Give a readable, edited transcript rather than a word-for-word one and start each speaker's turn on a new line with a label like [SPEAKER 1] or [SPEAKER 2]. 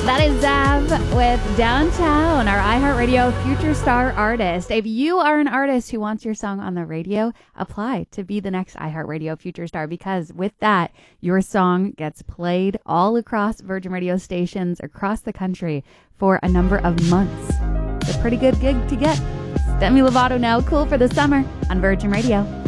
[SPEAKER 1] That is Zav with Downtown, our iHeartRadio Future Star artist. If you are an artist who wants your song on the radio, apply to be the next iHeartRadio Future Star, because with that, your song gets played all across Virgin Radio stations across the country for a number of months. It's a pretty good gig to get. Demi Lovato now, Cool for the Summer on Virgin Radio.